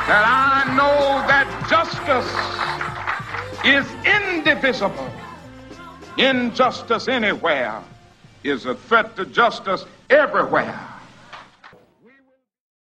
that I know that justice is indivisible. Injustice anywhere is a threat to justice everywhere.